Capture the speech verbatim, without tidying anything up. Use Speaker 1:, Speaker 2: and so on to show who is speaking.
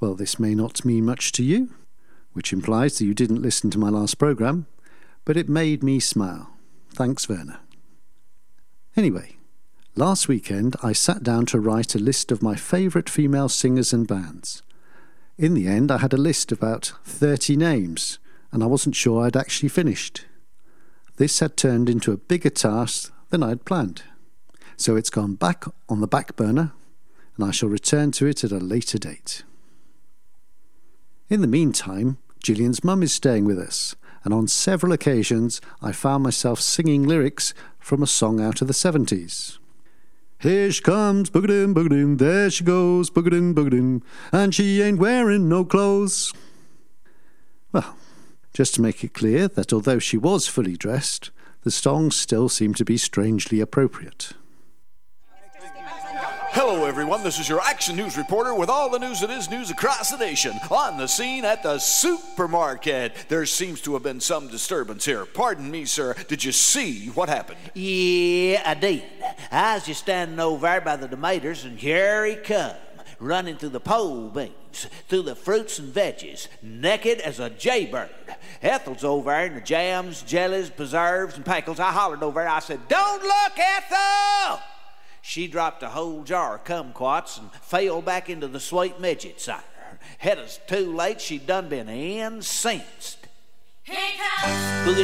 Speaker 1: Well, this may not mean much to you, which implies that you didn't listen to my last programme, but it made me smile. Thanks, Werner. Anyway, last weekend I sat down to write a list of my favourite female singers and bands. In the end, I had a list of about thirty names, and I wasn't sure I'd actually finished. This had turned into a bigger task than I'd planned, so it's gone back on the back burner, and I shall return to it at a later date. In the meantime, Gillian's mum is staying with us, and on several occasions I found myself singing lyrics from a song out of the seventies. Here she comes, boogadoom, boogadoom, there she goes, boogadoom, boogadoom, and she ain't wearing no clothes. Well, just to make it clear that although she was fully dressed, the song still seemed to be strangely appropriate.
Speaker 2: Hello everyone, this is your Action News reporter with all the news that is news across the nation. On the scene at the supermarket. There seems to have been some disturbance here. Pardon me, sir, did you see what happened?
Speaker 3: Yeah, I did. I was just standing over there by the tomatoes, and here he come, running through the pole beans, through the fruits and veggies, naked as a jaybird. Ethel's over there in the jams, jellies, preserves, and pickles. I hollered over there, I said, "Don't look, Ethel!" She dropped a whole jar of kumquats and fell back into the sweet midget cider. Had us too late, she'd done been incensed.
Speaker 4: Here comes